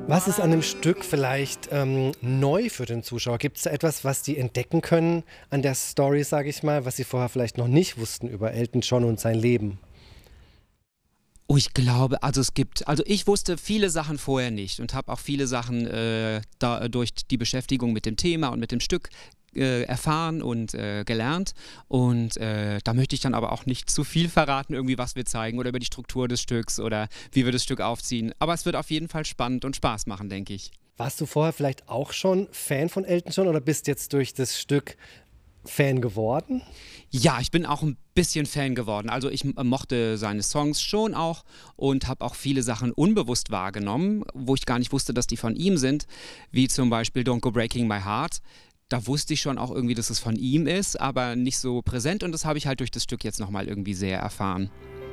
Was ist an dem Stück vielleicht neu für den Zuschauer? Gibt es da etwas, was die entdecken können an der Story, sage ich mal, was sie vorher vielleicht noch nicht wussten über Elton John und sein Leben? Oh, ich glaube, also ich wusste viele Sachen vorher nicht und habe auch viele Sachen durch die Beschäftigung mit dem Thema und mit dem Stück erfahren und gelernt. Und da möchte ich dann aber auch nicht zu viel verraten, irgendwie was wir zeigen oder über die Struktur des Stücks oder wie wir das Stück aufziehen. Aber es wird auf jeden Fall spannend und Spaß machen, denke ich. Warst du vorher vielleicht auch schon Fan von Elton John oder bist jetzt durch das Stück Fan geworden? Ja, ich bin auch ein bisschen Fan geworden. Also ich mochte seine Songs schon auch und habe auch viele Sachen unbewusst wahrgenommen, wo ich gar nicht wusste, dass die von ihm sind, wie zum Beispiel Don't Go Breaking My Heart. Da wusste ich schon auch irgendwie, dass es von ihm ist, aber nicht so präsent und das habe ich halt durch das Stück jetzt nochmal irgendwie sehr erfahren.